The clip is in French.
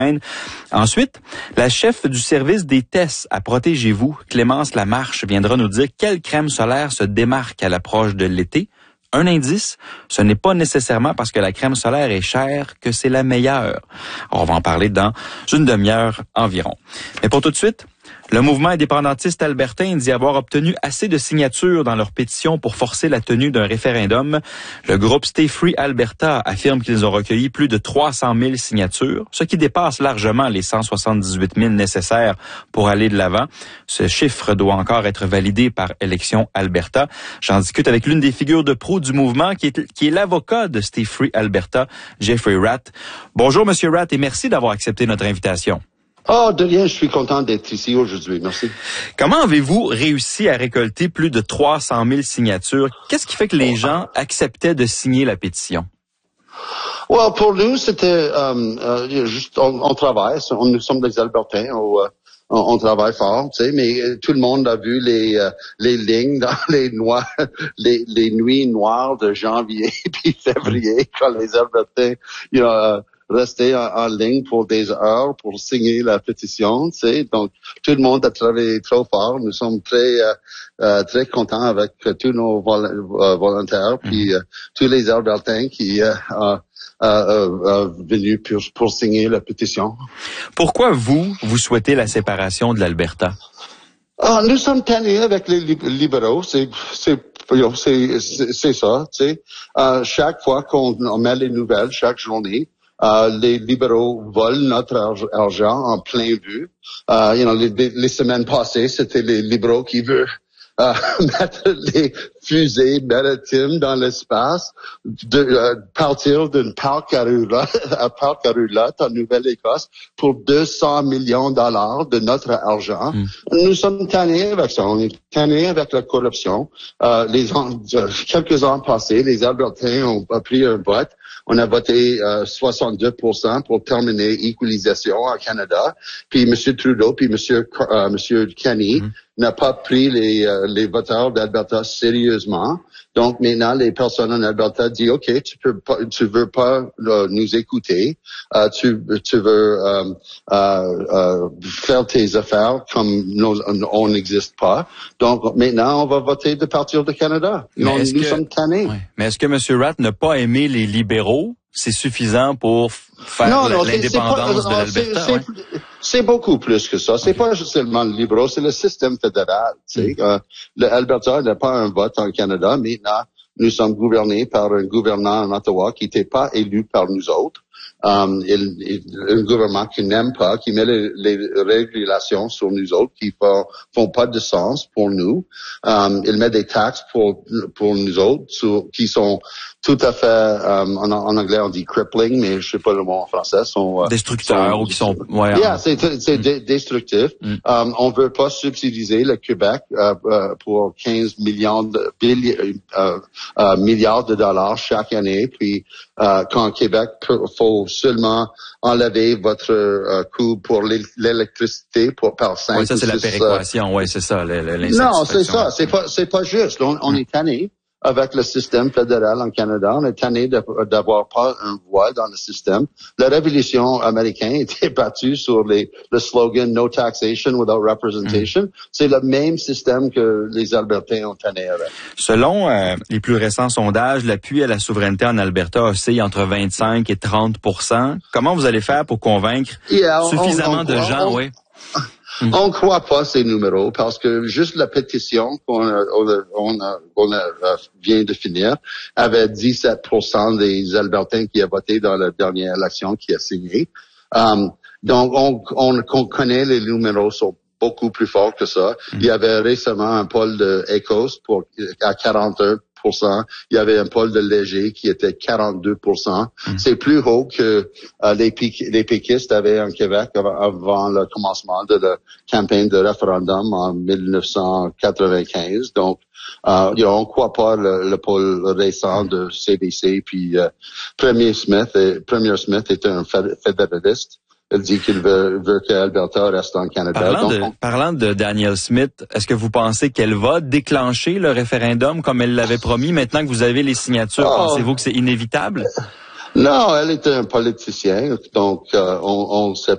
Ensuite, la chef du service des tests à Protégez-vous, Clémence Lamarche, viendra nous dire quelle crème solaire se démarque à l'approche de l'été. Un indice, ce n'est pas nécessairement parce que la crème solaire est chère que c'est la meilleure. On va en parler dans une demi-heure environ. Mais pour tout de suite, le mouvement indépendantiste albertain dit avoir obtenu assez de signatures dans leur pétition pour forcer la tenue d'un référendum. Le groupe Stay Free Alberta affirme qu'ils ont recueilli plus de 300 000 signatures, ce qui dépasse largement les 178 000 nécessaires pour aller de l'avant. Ce chiffre doit encore être validé par Élections Alberta. J'en discute avec l'une des figures de proue du mouvement, qui est l'avocat de Stay Free Alberta, Jeffrey Ratt. Bonjour, Monsieur Ratt, et merci d'avoir accepté notre invitation. Oh, de rien, je suis content d'être ici aujourd'hui. Merci. Comment avez-vous réussi à récolter plus de 300 000 signatures? Qu'est-ce qui fait que les gens acceptaient de signer la pétition? Well, pour nous, c'était juste, on travaille. Nous sommes des Albertains. On travaille fort, tu sais, mais tout le monde a vu les lignes dans les nuits noires de janvier puis février quand les Albertains, rester en ligne pour des heures pour signer la pétition, tu sais. Donc, tout le monde a travaillé trop fort. Nous sommes très contents avec tous nos volontaires, puis tous les Albertains qui venus pour signer la pétition. Pourquoi vous souhaitez la séparation de l'Alberta? Nous sommes tannés avec les libéraux. C'est ça, tu sais. Chaque fois qu'on met les nouvelles, chaque journée, les libéraux volent notre argent en plein vue. Les semaines passées, c'était les libéraux qui veulent mettre les fusées maritimes dans l'espace, partir d'une parc à roulotte en Nouvelle-Écosse pour 200 millions de dollars de notre argent. Nous sommes tannés avec ça. On est tannés avec la corruption. Quelques ans passés, les Albertains ont pris un vote. On a voté 62% pour terminer l'équalisation au Canada. Puis M. Trudeau, puis M. Kenney n'a pas pris les voteurs d'Alberta sérieusement. Donc maintenant, les personnes en Alberta disent OK, tu veux pas nous écouter, tu veux faire tes affaires comme on n'existe pas. Donc maintenant, on va voter de partir du Canada. Nous sommes tannés. Ouais. Mais est-ce que M. Ratt n'a pas aimé les libéraux? C'est suffisant pour faire l'indépendance de l'Alberta? C'est beaucoup plus que ça. C'est pas seulement le libéraux, c'est le système fédéral. L'Alberta n'a pas un vote en Canada. Maintenant, nous sommes gouvernés par un gouverneur en Ottawa qui n'était pas élu par nous autres. Un gouvernement qui n'aime pas, qui met les régulations sur nous autres, qui font pas de sens pour nous. Il met des taxes pour nous autres, qui sont tout à fait, en anglais on dit crippling, mais je sais pas le mot en français, sont destructeurs ou qui sont, c'est destructif. On veut pas subsidier le Québec pour 15 milliards de dollars chaque année, puis quand Québec faut seulement enlever votre coût pour l'électricité par 5. Oui, ça c'est la péréquation, c'est ça. Non, c'est ça, c'est pas juste. On est tanné avec le système fédéral en Canada. On est tanné d'avoir pas un voix dans le système. La révolution américaine était battue sur le slogan No taxation without representation. C'est le même système que les Albertains ont tanné avec. Selon les plus récents sondages, l'appui à la souveraineté en Alberta oscille entre 25 et 30%. Comment vous allez faire pour convaincre suffisamment de gens? On croit pas ces numéros parce que juste la pétition qu'on vient de finir avait 17% des Albertains qui a voté dans la dernière élection qui a signé. Donc on connaît les numéros sont beaucoup plus forts que ça. Il y avait récemment un poll de Ecos à 41%. Il y avait un pôle de Léger qui était 42%. C'est plus haut que les péquistes avaient en Québec avant le commencement de la campagne de référendum en 1995. Donc, on croit pas le pôle récent de CBC. Puis Premier Smith est un fédéraliste. Elle dit qu'il veut qu'Alberta reste en Canada. Parlant de Danielle Smith, est-ce que vous pensez qu'elle va déclencher le référendum comme elle l'avait promis maintenant que vous avez les signatures? Pensez-vous que c'est inévitable? Non, elle est un politicien, donc on sait